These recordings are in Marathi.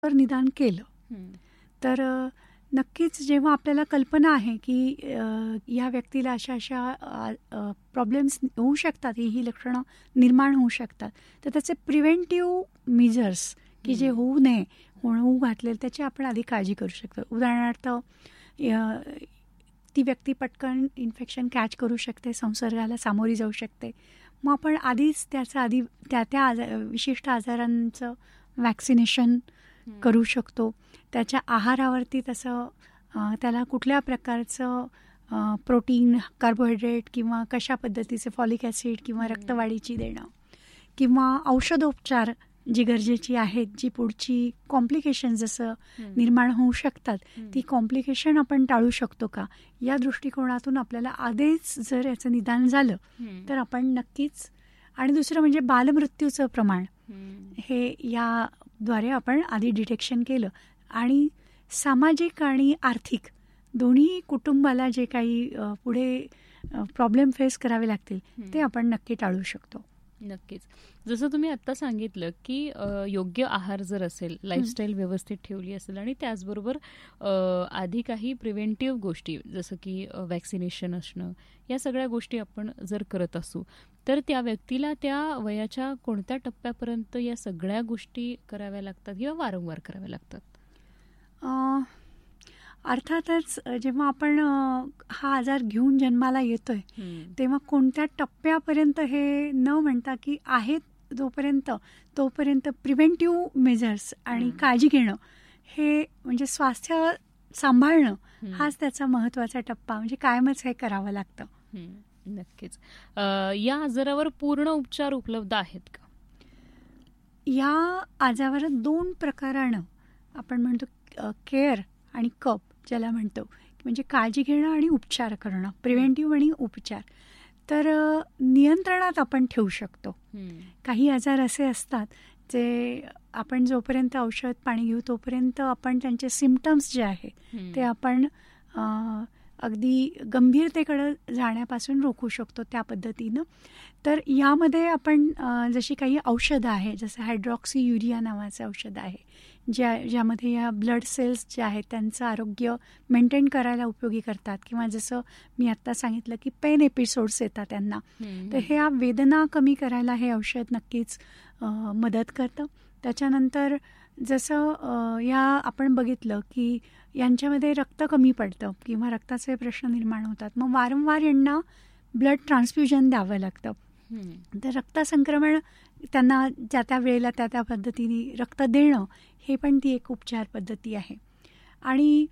निदान केलं तर नक्कीच जेव्हा आपल्याला कल्पना आहे की या व्यक्तीला अशा अशा प्रॉब्लेम्स होऊ शकतात, ही लक्षणं निर्माण होऊ शकतात, तर त्याचे प्रिव्हेंटिव्ह मेजर्स की जे होऊ नये, होऊ घातलेले, त्याची आपण आधी काळजी करू शकतो. उदाहरणार्थ ती व्यक्ती पटकन इन्फेक्शन कॅच करू शकते, संसर्गाला सामोरी जाऊ शकते. मग आपण आधीच त्याचं त्या विशिष्ट आजारांचं वॅक्सिनेशन करू शकतो. त्याच्या आहारावरती तसं त्याला कुठल्या प्रकारचं प्रोटीन, कार्बोहायड्रेट किंवा कशा पद्धतीचे फॉलिक ॲसिड किंवा रक्तवाढीची देणं किंवा औषधोपचार जी गरजेची आहेत, जी पुढची कॉम्प्लिकेशन जसं निर्माण होऊ शकतात, ती कॉम्प्लिकेशन आपण टाळू शकतो का, या दृष्टिकोनातून आपल्याला आधीच जर याचं निदान झालं तर आपण नक्कीच. आणि दुसरं म्हणजे बालमृत्यूचं प्रमाण, हे याद्वारे आपण आधी डिटेक्शन केलं आणि सामाजिक आणि आर्थिक दोन्ही कुटुंबाला जे काही पुढे प्रॉब्लेम फेस करावे लागतील ते आपण नक्की टाळू शकतो. नक्कीच. जसं तुम्ही आत्ता सांगितलं की योग्य आहार जर असेल, लाईफस्टाईल व्यवस्थित ठेवली असेल आणि त्याचबरोबर आधी काही प्रिव्हेंटिव्ह गोष्टी जसं की वॅक्सिनेशन असणं, या सगळ्या गोष्टी आपण जर करत असू तर त्या व्यक्तीला त्या वयाच्या कोणत्या टप्प्यापर्यंत या सगळ्या गोष्टी कराव्या लागतात किंवा वारंवार कराव्या लागतात? अर्थातच जेव्हा आपण हा आजार घेऊन जन्माला येतोय तेव्हा कोणत्या टप्प्यापर्यंत हे न म्हणता की आहेत तोपर्यंत प्रिव्हेंटिव्ह मेजर्स आणि काळजी घेणं, हे म्हणजे स्वास्थ्य सांभाळणं हाच त्याचा महत्त्वाचा टप्पा, म्हणजे कायमच हे करावं लागतं. नक्कीच. या आजारावर पूर्ण उपचार उपलब्ध आहेत का? या आजारावर 2 प्रकारानं आपण म्हणतो केअर आणि कप ज्याला म्हणतो, म्हणजे काळजी घेणं आणि उपचार करणं, प्रिव्हेंटिव्ह आणि उपचार. तर नियंत्रणात आपण ठेवू शकतो. काही आजार असे असतात जे आपण जोपर्यंत औषध पाणी घेऊ तोपर्यंत आपण त्यांचे सिम्पटम्स जे आहेत ते आपण अगदी गंभीरतेकडे जाण्यापासून रोखू शकतो त्या पद्धतीनं. तर यामध्ये आपण जशी काही औषधं आहे, जसं हायड्रॉक्सीयुरिया नावाचं औषध आहे ज्यामध्ये या ब्लड सेल्स जे आहेत त्यांचं आरोग्य मेंटेन करायला उपयोगी करतात, किंवा जसं मी आत्ता सांगितलं की पेन एपिसोड्स येतात त्यांना, तर ह्या वेदना कमी करायला हे औषध नक्कीच मदत करतं. त्याच्यानंतर जसं या आपण बघितलं की यांच्यामध्ये रक्त कमी पडतं किंवा रक्ताचे प्रश्न निर्माण होतात, मग वारंवार यांना ब्लड ट्रान्सफ्युजन द्यावं लागतं. तर रक्तसंक्रमण त्यांना त्या वेळेला त्या पद्धतीने रक्त देणं, हे पण ती एक उपचार पद्धती आहे. आणि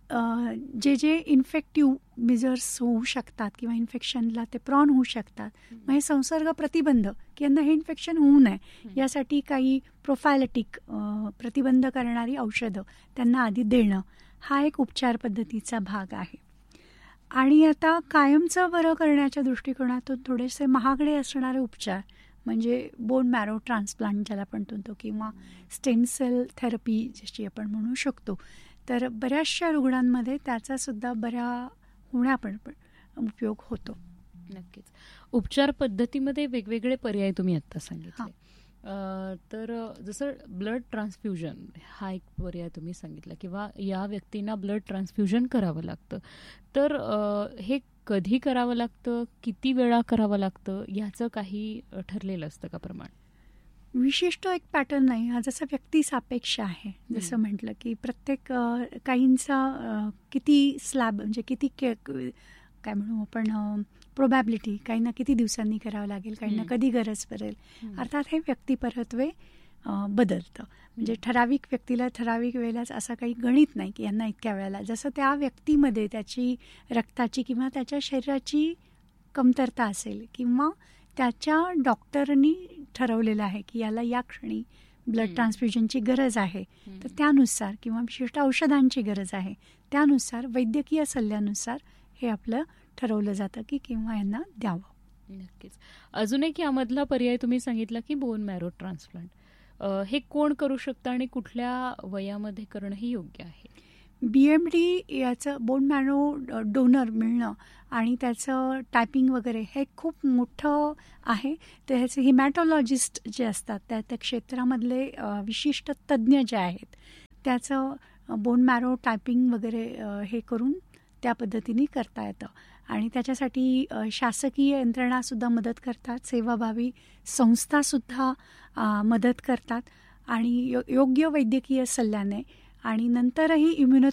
जे इन्फेक्टिव्ह मेजर्स होऊ शकतात किंवा इन्फेक्शनला ते प्रॉन होऊ शकतात, मग हे संसर्ग प्रतिबंध की यांना हे इन्फेक्शन होऊ नये यासाठी काही प्रोफायलेटिक प्रतिबंध करणारी औषधं त्यांना आधी देणं, हा एक उपचार पद्धतीचा भाग आहे. आणि आता कायमचं बरं करण्याच्या दृष्टिकोनातून थोडेसे महागडे असणारे उपचार म्हणजे बोन मॅरो ट्रान्सप्लांट ज्याला आपण म्हणतो किंवा स्टेम सेल थेरपी जशी आपण म्हणू शकतो, तर बऱ्याचशा रुग्णांमध्ये त्याचा सुद्धा होण्या पण उपयोग होतो. नक्कीच. उपचार पद्धतीमध्ये वेगवेगळे पर्याय तुम्ही आत्ता सांगितले. तर जसं ब्लड ट्रान्सफ्युजन हा एक पर्याय तुम्ही सांगितला किंवा या व्यक्तींना ब्लड ट्रान्सफ्युजन करावं लागतं, तर हे कधी करावं लागतं, किती वेळा करावं लागतं, याचं काही ठरलेलं असतं का प्रमाण? विशिष्ट एक पॅटर्न नाही, हा जसा व्यक्ती सापेक्ष आहे. जसं म्हटलं की प्रत्येक काहींचा किती स्लॅब म्हणजे किती काय म्हणू आपण प्रोबॅबिलिटी, काहींना किती दिवसांनी करावं लागेल, काहींना कधी गरज पडेल. अर्थात हे व्यक्तिपरत्वे बदलतं. म्हणजे ठराविक व्यक्तीला ठराविक वेळेलाच असं काही गणित नाही की यांना इतक्या वेळेला, जसं त्या व्यक्तीमध्ये त्याची रक्ताची किंवा त्याच्या शरीराची कमतरता असेल किंवा त्याच्या डॉक्टरनी ठरवलेलं आहे की याला या क्षणी ब्लड ट्रान्सफ्युजनची गरज आहे, तर त्यानुसार किंवा विशिष्ट औषधांची गरज आहे त्यानुसार वैद्यकीय सल्ल्यानुसार हे आपलं ठरवलं जातं की किंवा यांना द्यावं. नक्कीच. अजून एक यामधला पर्याय तुम्ही सांगितला की बोन मॅरो ट्रान्सप्लांट, हे कोण करू शकतं आणि कुठल्या वयामध्ये करणं हे योग्य आहे? BMD याचं बोन मॅरो डोनर मिळणं आणि त्याचं टायपिंग वगैरे हे खूप मोठं आहे. त्याचे हिमॅटॉलॉजिस्ट जे असतात त्या क्षेत्रामधले विशिष्ट तज्ज्ञ जे आहेत त्याचं बोन मॅरो टायपिंग वगैरे हे करून त्या पद्धतीने करता येतं. आणि त्याच्यासाठी शासकीय यंत्रणासुद्धा मदत करतात, सेवाभावी संस्थासुद्धा मदत करतात आणि योग्य वैद्यकीय सल्ल्याने आणि नंतरही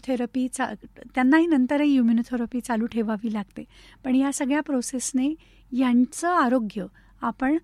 त्यांनाही नंतरही इम्युनोथेरपी चालू ठेवावी लागते. पण या सगळ्या प्रोसेसने यांचं आरोग्य आपण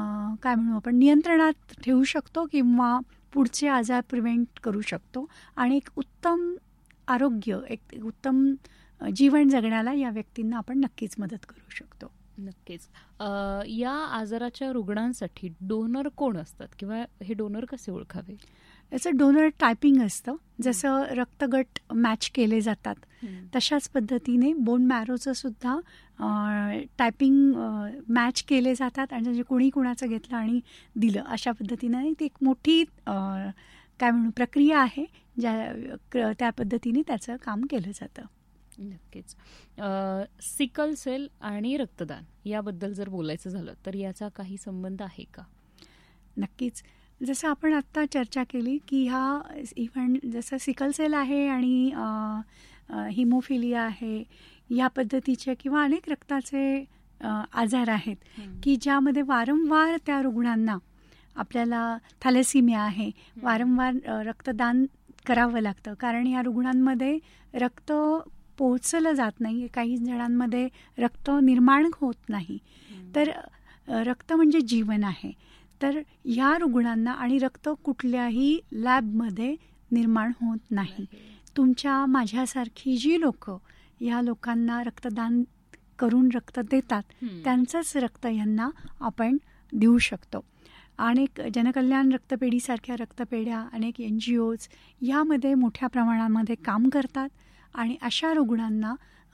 आपण नियंत्रणात ठेवू शकतो किंवा पुढचे आजार प्रिव्हेंट करू शकतो आणि एक उत्तम आरोग्य, एक उत्तम जीवन जगण्याला या व्यक्तींना आपण नक्कीच मदत करू शकतो. नक्कीच. या आजाराच्या रुग्णांसाठी डोनर कोण असतात किंवा हे डोनर कसे ओळखावे? याचं डोनर टायपिंग असतं. जसं रक्तगट मॅच केले जातात तशाच पद्धतीने बोन मॅरोचं सुद्धा टायपिंग मॅच केले जातात आणि म्हणजे कोणी कुणाचं घेतलं आणि दिलं अशा पद्धतीने ती एक मोठी प्रक्रिया आहे त्या पद्धतीने त्याचं काम केलं जातं. नक्कीच. सिकल सेल आणि रक्तदान याबद्दल जर बोलायचं झालं तर याचा काही संबंध आहे का? नक्कीच. जसं आपण आत्ता चर्चा केली की इव्हन जसं सिकल सेल आहे आणि हिमोफिलिया आहे या पद्धतीचे किंवा अनेक रक्ताचे आजार आहेत की ज्यामध्ये वारंवार त्या रुग्णांना आपल्याला थॅलेसिमिया आहे, वारंवार रक्तदान करावं लागतं कारण या रुग्णांमध्ये रक्त पोहोचलं जात नाही, काही जणांमध्ये रक्त निर्माण होत नाही. तर रक्त म्हणजे जीवन आहे. तर ह्या रुग्णांना आणि रक्त कुठल्याही लॅबमध्ये निर्माण होत नाही. तुमच्या माझ्यासारखी जी लोक या लोकांना रक्तदान करून रक्त देतात त्यांचंच रक्त यांना आपण देऊ शकतो. अनेक जनकल्याण रक्तपेढीसारख्या रक्तपेढ्या, अनेक NGOज यामध्ये मोठ्या प्रमाणामध्ये काम करतात आणि अशा रुग्णांना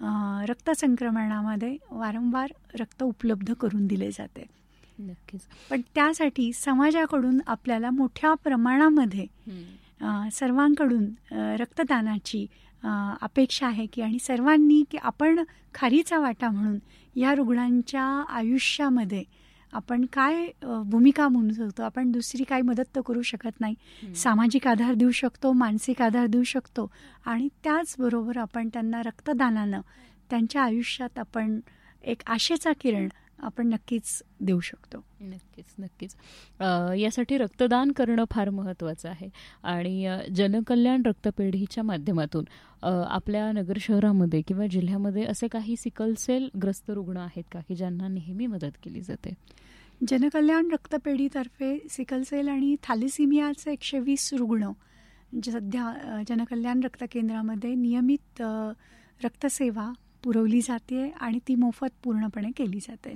रक्तसंक्रमणामध्ये वारंवार रक्त उपलब्ध करून दिले जाते. नक्कीच. पण त्यासाठी समाजाकडून आपल्याला मोठ्या प्रमाणामध्ये सर्वांकडून रक्तदानाची अपेक्षा आहे की आणि सर्वांनी की आपण खारीचा वाटा म्हणून या रुग्णांच्या आयुष्यामध्ये आपण काय भूमिका म्हणू शकतो. आपण दुसरी काही मदत तर करू शकत नाही. सामाजिक आधार देऊ शकतो, मानसिक आधार देऊ शकतो आणि त्याचबरोबर आपण त्यांना रक्तदानानं त्यांच्या आयुष्यात आपण एक आशेचा किरण आपण नक्कीच देऊ शकतो. नक्कीच. यासाठी रक्तदान करणं फार महत्त्वाचं आहे आणि जनकल्याण रक्तपेढीच्या माध्यमातून आपल्या नगर शहरामध्ये किंवा जिल्ह्यामध्ये असे काही सिकल सेल ग्रस्त रुग्ण आहेत का की ज्यांना नेहमी मदत केली जाते? जनकल्याण रक्तपेढीतर्फे सिकल सेल आणि थॅलेसिमियाचे 120 रुग्ण सध्या जनकल्याण रक्त केंद्रामध्ये नियमित रक्तसेवा पुरवली जाते आणि ती मोफत पूर्णपणे केली जाते.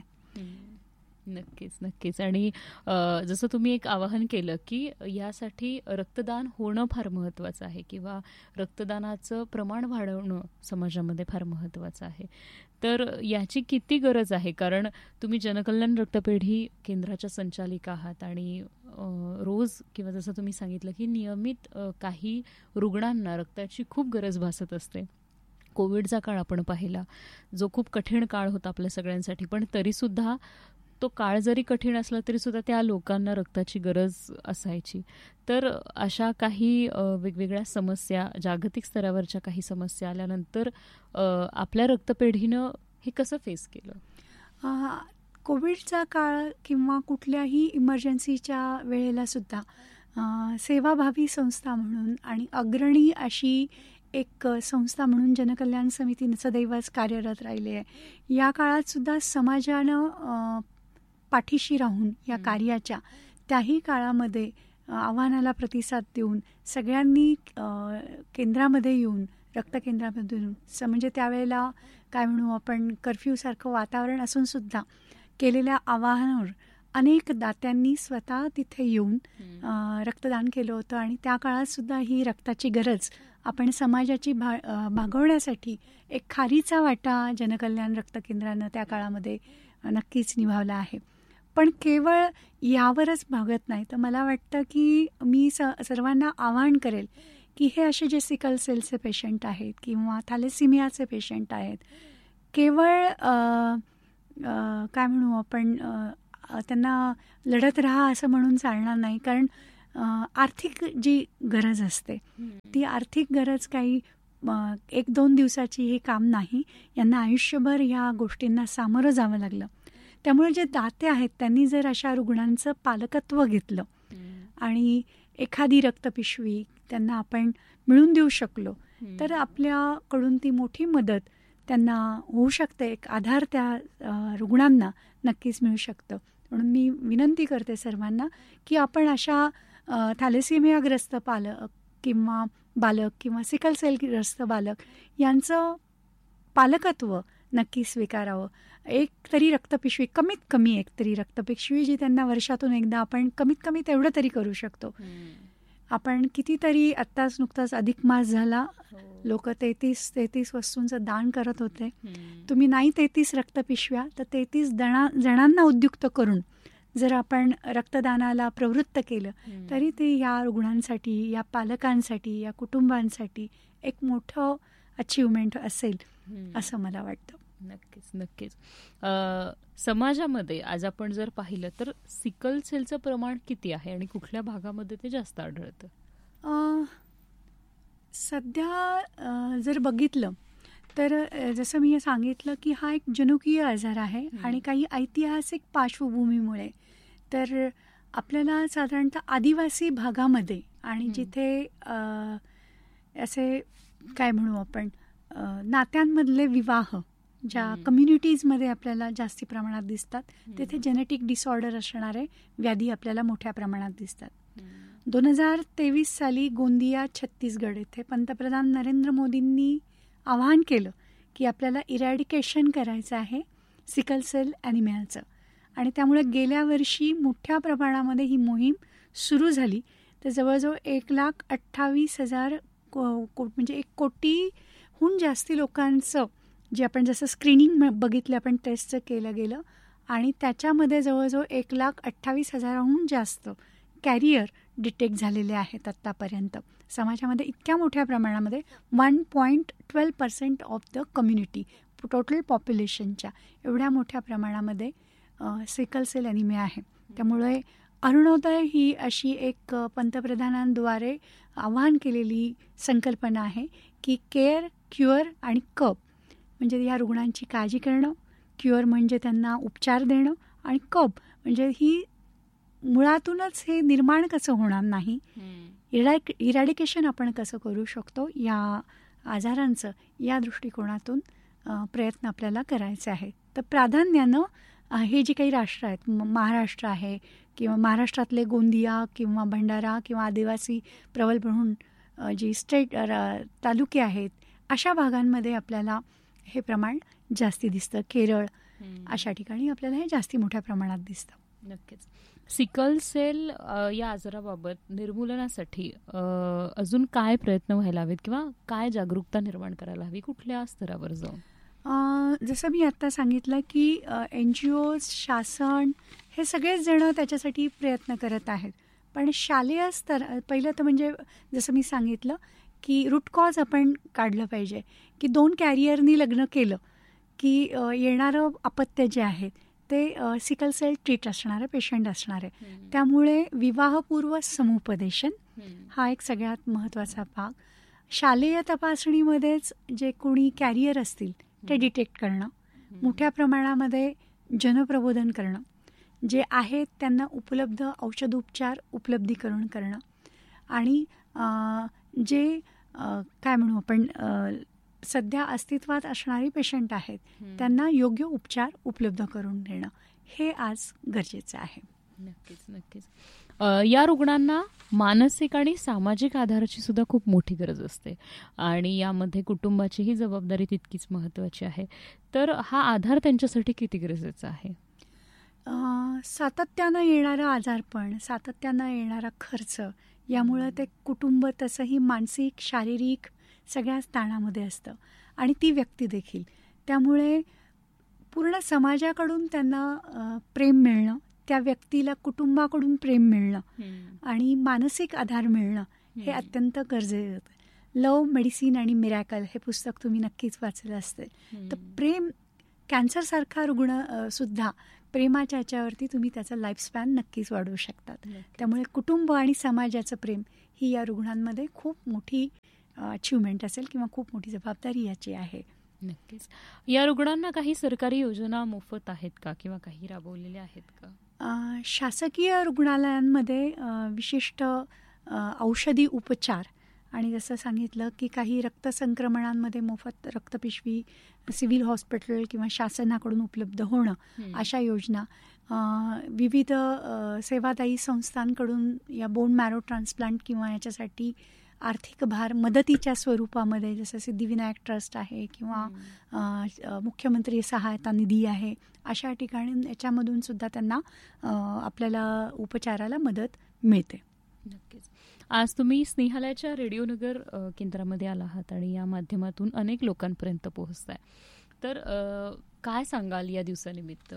नक्कीच. आणि जसं तुम्ही एक आवाहन केलं की यासाठी रक्तदान होणं फार महत्त्वाचं आहे किंवा रक्तदानाचं प्रमाण वाढवणं समाजामध्ये फार महत्त्वाचं आहे. तर याची किती गरज आहे? कारण तुम्ही जनकल्याण रक्तपेढी केंद्राच्या संचालिका आहात आणि रोज किंवा जसं तुम्ही सांगितलं की नियमित काही रुग्णांना रक्ताची खूप गरज भासत असते. कोविडचा काळ आपण पाहिला, जो खूप कठीण काळ होता आपल्या सगळ्यांसाठी, पण तरीसुद्धा तो काळ जरी कठीण असला तरीसुद्धा त्या लोकांना रक्ताची गरज असायची. तर अशा काही वेगवेगळ्या समस्या, जागतिक स्तरावरच्या काही समस्या आल्यानंतर आपल्या रक्तपेढीनं हे कसं फेस केलं? कोविडचा काळ किंवा कुठल्याही इमर्जन्सीच्या वेळेला सुद्धा सेवाभावी संस्था म्हणून आणि अग्रणी अशी एक संस्था म्हणून जनकल्याण समिती सदैवच कार्यरत राहिली आहे. या काळात सुद्धा समाजानं पाठीशी राहून या कार्याच्या त्याही काळामध्ये आव्हानाला प्रतिसाद देऊन सगळ्यांनी केंद्रामध्ये येऊन रक्तकेंद्रामध्ये येऊन म्हणजे त्यावेळेला आपण कर्फ्यूसारखं वातावरण असून सुद्धा केलेल्या आवाहनावर अनेक दात्यांनी स्वतः तिथे येऊन रक्तदान केलं होतं आणि त्या काळात सुद्धा ही रक्ताची गरज आपण समाजाची भागवण्यासाठी एक खारीचा वाटा जनकल्याण रक्त केंद्रानं त्या काळामध्ये नक्कीच निभावला आहे. पण केवळ यावरच भागत नाही, तर मला वाटतं की मी सर्वांना आवाहन करेल की हे असे जे सिकल सेलचे पेशंट आहेत किंवा थॅलेसिमियाचे पेशंट आहेत, केवळ काय म्हणू आपण, त्यांना लढत राहा असं म्हणून चालणार नाही. कारण आर्थिक जी गरज असते ती आर्थिक गरज काही 1-2 दिवसाची हे काम नाही. यांना आयुष्यभर ह्या गोष्टींना सामोरं जावं लागलं. त्यामुळे जे दाते आहेत त्यांनी जर अशा रुग्णांचं पालकत्व घेतलं आणि एखादी रक्तपिशवी त्यांना आपण मिळवून देऊ शकलो तर आपल्याकडून ती मोठी मदत त्यांना होऊ शकते. एक आधार त्या रुग्णांना नक्कीच मिळू शकतं. म्हणून मी विनंती करते सर्वांना की आपण अशा थॅलेसिमियाग्रस्त बालक किंवा सिकल सेलग्रस्त बालक यांचं पालकत्व नक्की स्वीकारावं. एक तरी रक्तपिशवी, कमीत कमी एक तरी रक्तपिशवी जी त्यांना वर्षातून एकदा आपण कमीत कमी तेवढं तरी करू शकतो. आपण कितीतरी आत्ताच नुकताच अधिक मास झाला, लोक 33 वस्तूंचं दान करत होते. तुम्ही नाही 33 रक्तपिशव्या तर 33 जणांना उद्युक्त करून जर आपण रक्तदानाला प्रवृत्त केलं तरी ते या रुग्णांसाठी, या पालकांसाठी, या कुटुंबांसाठी एक मोठं अचिव्हमेंट असेल असं मला वाटतं. नक्कीच. समाजामध्ये आज आपण जर पाहिलं तर सिकल सेलचं प्रमाण किती आहे आणि कुठल्या भागामध्ये ते जास्त आढळतं? सध्या जर बघितलं तर जसं मी सांगितलं की हा एक जनुकीय आजार आहे आणि काही ऐतिहासिक पार्श्वभूमीमुळे तर आपल्याला साधारणतः आदिवासी भागामध्ये आणि जिथे असे काय म्हणू आपण नात्यांमधले विवाह ज्या कम्युनिटीजमध्ये आपल्याला जास्ती प्रमाणात दिसतात तेथे जेनेटिक डिसऑर्डर असणारे व्याधी आपल्याला मोठ्या प्रमाणात दिसतात. 2023 साली गोंदिया, छत्तीसगड येथे पंतप्रधान नरेंद्र मोदींनी आवाहन केलं की आपल्याला इरॅडिकेशन करायचं आहे सिकल सेल ॲनिमियाचं आणि त्यामुळे गेल्या वर्षी मोठ्या प्रमाणामध्ये ही मोहीम सुरू झाली. तर जवळजवळ 1,28,000 म्हणजे 1 कोटीहून जास्ती लोकांचं जे आपण जसं स्क्रीनिंग बघितलं आपण टेस्टचं केलं गेलं आणि त्याच्यामध्ये जवळजवळ 1,28,000हून जास्त कॅरियर डिटेक्ट झालेले आहेत आत्तापर्यंत. समाजामध्ये इतक्या मोठ्या प्रमाणामध्ये 1.12% ऑफ द कम्युनिटी टोटल पॉप्युलेशनच्या एवढ्या मोठ्या प्रमाणामध्ये सिकल सेल ॲनिमिया आहे. त्यामुळे अरुणोदय ही अशी एक पंतप्रधानांद्वारे आवाहन केलेली संकल्पना आहे की केअर, क्युअर आणि कप म्हणजे या रुग्णांची काळजी करणं, क्युअर म्हणजे त्यांना उपचार देणं आणि कप म्हणजे ही मुळातूनच हे निर्माण कसं होणार नाही, इरॅडिकेशन आपण कसं करू शकतो या आजारांचं, या दृष्टिकोनातून प्रयत्न आपल्याला करायचे आहेत. तर प्राधान्यानं हे जे काही राष्ट्र आहेत, महाराष्ट्र आहे किंवा महाराष्ट्रातले गोंदिया किंवा भंडारा किंवा आदिवासी प्रबल म्हणून जी तालुके आहेत अशा भागांमध्ये आपल्याला हे प्रमाण जास्ती दिसतं. केरळ अशा ठिकाणी आपल्याला हे जास्ती मोठ्या प्रमाणात दिसतं. नक्कीच. सिकल सेल या आजाराबाबत निर्मूलनासाठी अजून काय प्रयत्न व्हायला हवेत किंवा काय जागरूकता निर्माण करायला हवी, कुठल्या स्तरावर जाऊन? जसं मी आत्ता सांगितलं की NGOs, शासन हे सगळेच जण त्याच्यासाठी प्रयत्न करत आहेत. पण शालेय स्तर पहिलं तर म्हणजे जसं मी सांगितलं की रूट कॉज आपण काढलं पाहिजे की 2 कॅरियरनी लग्न केलं की येणारं अपत्य जे आहे ते सिकल सेल ट्रीट असणारे पेशंट असणार आहे. त्यामुळे विवाहपूर्व समुपदेशन हा एक सगळ्यात महत्त्वाचा भाग. शालेय तपासणीमध्येच जे कोणी कॅरियर असतील ते डिटेक्ट करणं, मोठ्या प्रमाणामध्ये जनप्रबोधन करणं, जे आहेत त्यांना उपलब्ध औषधोपचार उपलब्धीकरण करणं आणि जे काय म्हणू आपण सध्या अस्तित्वात असणारी पेशंट आहेत त्यांना योग्य उपचार उपलब्ध करून देणं हे आज गरजेचं आहे. नक्कीच. या रुग्णांना मानसिक आणि सामाजिक आधाराची सुद्धा खूप मोठी गरज असते आणि यामध्ये कुटुंबाचीही जबाबदारी तितकीच महत्त्वाची आहे. तर हा आधार त्यांच्यासाठी किती गरजेचा आहे? सातत्यानं येणारं आजारपण, सातत्यानं येणारा खर्च यामुळं ते कुटुंब तसंही मानसिक, शारीरिक सगळ्याच ताणामध्ये असतं आणि ती व्यक्ती देखील. त्यामुळे पूर्ण समाजाकडून त्यांना प्रेम मिळणं, त्या व्यक्तीला कुटुंबाकडून प्रेम मिळणं आणि मानसिक आधार मिळणं हे अत्यंत गरजेचं होतं. लव, मेडिसिन आणि मिरॅकल हे पुस्तक तुम्ही नक्कीच वाचलं असेल. तर प्रेम, कॅन्सरसारखा रुग्ण सुद्धा प्रेमाच्या ह्याच्यावरती तुम्ही त्याचा लाईफस्पॅन नक्कीच वाढवू शकतात. त्यामुळे कुटुंब आणि समाजाचं प्रेम ही या रुग्णांमध्ये खूप मोठी अचिव्हमेंट असेल किंवा खूप मोठी जबाबदारी याची आहे. नक्कीच. या रुग्णांना काही सरकारी योजना मोफत आहेत का किंवा काही राबवलेल्या आहेत का? शासकीय रुग्णालयांमध्ये विशिष्ट औषधी उपचार आणि जसं सांगितलं की काही रक्तसंक्रमणांमध्ये मोफत रक्तपिशवी सिव्हिल हॉस्पिटल किंवा शासनाकडून उपलब्ध होणं, अशा योजना, विविध सेवादायी संस्थांकडून या बोन मॅरो ट्रान्सप्लांट किंवा याच्यासाठी आर्थिक भार मदतीच्या स्वरूपामध्ये जसं सिद्धिविनायक ट्रस्ट आहे किंवा मुख्यमंत्री सहायता निधी आहे, अशा ठिकाणी याच्यामधून सुद्धा त्यांना आपल्याला उपचाराला मदत मिळते. नक्कीच. आज तुम्ही स्नेहालयाच्या रेडिओनगर केंद्रामध्ये आला आहात आणि या माध्यमातून अनेक लोकांपर्यंत पोहोचताय. तर काय सांगाल या दिवसानिमित्त?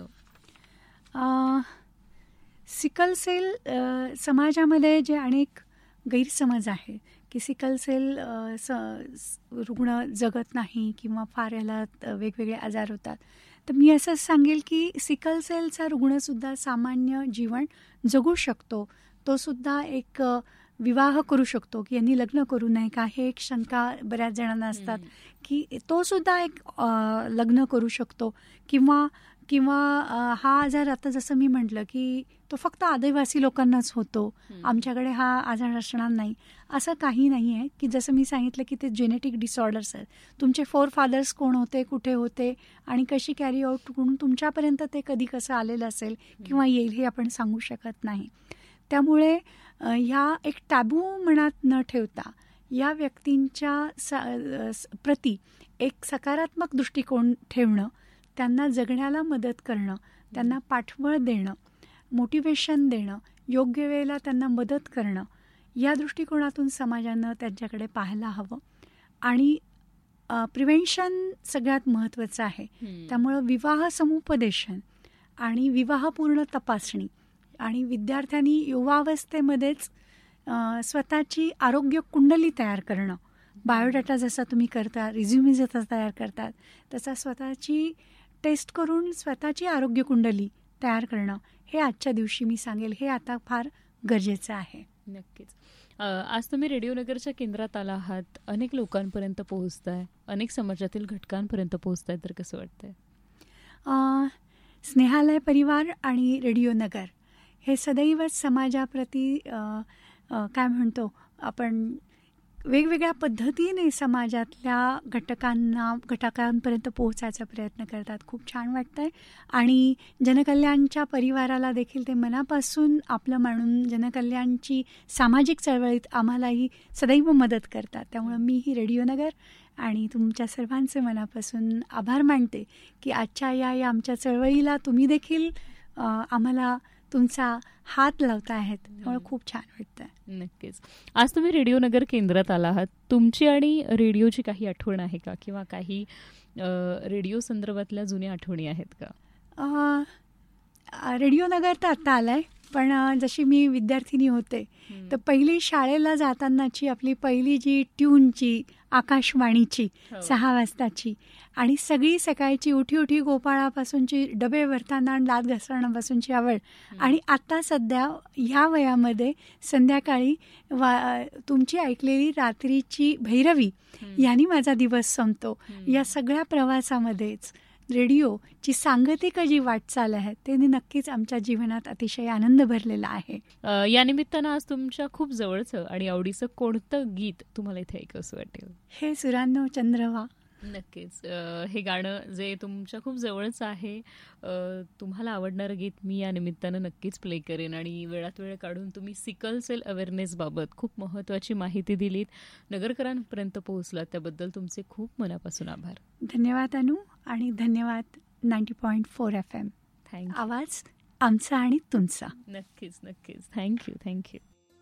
सिकल सेल समाजामध्ये जे अनेक गैरसमज आहे की सिकल सेल रुग्ण जगत नाही किंवा फार याला वेगवेगळे आजार होतात, तर मी असं सांगेल की सिकल सेलचा रुग्णसुद्धा सामान्य जीवन जगू शकतो. तो सुद्धा एक विवाह करू शकतो की यांनी लग्न करू नये का, हे एक शंका बऱ्याच जणांना असतात की तो सुद्धा एक लग्न करू शकतो किंवा हा आजार आता जसं मी म्हटलं की तो फक्त आदिवासी लोकांनाच होतो, आमच्याकडे हा आजार असणार नाही, असं काही नाही आहे. की जसं मी सांगितलं की ते जेनेटिक डिसऑर्डर्स आहेत. तुमचे फोरफादर्स कोण होते, कुठे होते आणि कशी कॅरी आउट करून तुमच्यापर्यंत ते कधी कसं आलेलं असेल किंवा येईल हे आपण सांगू शकत नाही. त्यामुळे ह्या एक टॅबू मनात न ठेवता या व्यक्तींच्या प्रती एक सकारात्मक दृष्टिकोन ठेवणं, त्यांना जगण्याला मदत करणं, त्यांना पाठबळ देणं, मोटिवेशन देणं, योग्य वेळेला त्यांना मदत करणं, या दृष्टिकोनातून समाजानं त्यांच्याकडे पाहायला हवं. आणि प्रिव्हेन्शन सगळ्यात महत्त्वाचं आहे. त्यामुळं विवाह समुपदेशन आणि विवाहपूर्ण तपासणी आणि विद्यार्थ्यांनी युवावस्थेमध्येच स्वतःची आरोग्य कुंडली तयार करणं, बायोडाटा जसा तुम्ही करता, रिझ्युमे जसा तयार करतात तसा स्वतःची टेस्ट करून स्वतःची आरोग्य कुंडली तयार करणं, हे आजच्या दिवशी मी सांगेल हे आता फार गरजेचं आहे. नक्कीच. आज तुम्ही रेडिओनगरच्या केंद्रात आला आहात, अनेक लोकांपर्यंत पोहोचताय, अनेक समाजातील घटकांपर्यंत पोहोचताय, तर कसं वाटतंय? स्नेहालय परिवार आणि रेडिओनगर हे सदैव समाजाप्रती काय म्हणतो आपण, वेगवेगळ्या पद्धतीने समाजातल्या घटकांपर्यंत पोहोचायचा प्रयत्न करतात. खूप छान वाटतंय. आणि जनकल्याणच्या परिवाराला देखील ते मनापासून आपलं मानून जनकल्याणची सामाजिक चळवळीत आम्हालाही सदैव मदत करतात. त्यामुळं मी ही रेडिओनगर आणि तुमच्या सर्वांचे मनापासून आभार मानते की आजच्या या आमच्या चळवळीला तुम्ही देखील आम्हाला तुमचा हात लावता आहेत. त्यामुळे खूप छान वाटतं. नक्कीच. आज तुम्ही रेडिओनगर केंद्रात आला आहात, तुमची आणि रेडिओची काही आठवण आहे का किंवा काही रेडिओ संदर्भातल्या जुन्या आठवणी आहेत का? रेडिओनगर तर आता आलाय, पण जशी मी विद्यार्थिनी होते तर पहिली शाळेला जातानाची आपली पहिली जी ट्यूनची आकाशवाणीची 6 वाजताची आणि सगळी सकाळची उठी गोपाळापासूनची डबे भरताना दात घासण्यापासूनची आवड, आणि आता सध्या ह्या वयामध्ये संध्याकाळी तुमची ऐकलेली रात्रीची भैरवी यांनी माझा दिवस संपतो. या सगळ्या प्रवासामध्येच रेडिओची सांगतिक जी वाटचाल आहे ते नक्कीच आमच्या जीवनात अतिशय आनंद भरलेला आहे. या निमित्तानं आज तुमच्या खूप जवळचं आणि आवडीचं कोणतं गीत तुम्हाला इथे ऐकावंसं वाटेल? हे सुरांनो चंद्रवा. नक्कीच. हे गाणं जे तुमच्या खूप जवळचं आहे, तुम्हाला आवडणारं गीत मी या निमित्तानं नक्कीच प्ले करेन. आणि वेळात वेळ काढून तुम्ही सिकल सेल अवेअरनेसबाबत खूप महत्त्वाची माहिती दिलीत, नगरकरांपर्यंत पोहोचलात, त्याबद्दल तुमचे खूप मनापासून आभार. धन्यवाद अनु, आणि धन्यवाद 90.4 FM. थँक्यू. आवाज आमचा आणि तुमचा. नक्कीच. थँक्यू.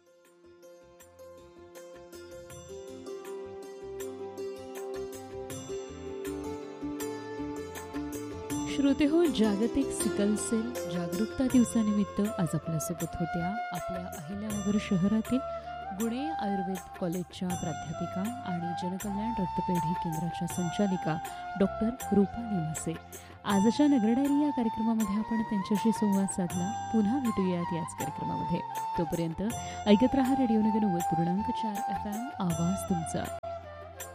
श्रोते हो, जागतिक सिकल सेल जागरूकता दिवसानिमित्त आज आपल्यासोबत होत्या आपल्या अहिल्यानगर शहरातील गुणे आयुर्वेद कॉलेजच्या प्राध्यापिका आणि जनकल्याण रक्तपेढी केंद्राच्या संचालिका डॉक्टर रुपाली म्हसे. आजच्या नगर डायरी या कार्यक्रमामध्ये आपण त्यांच्याशी संवाद साधला. पुन्हा भेटूयात याच कार्यक्रमामध्ये. तोपर्यंत ऐकत रहा रेडिओ नगर 90.4 FM, आवाज तुमचा.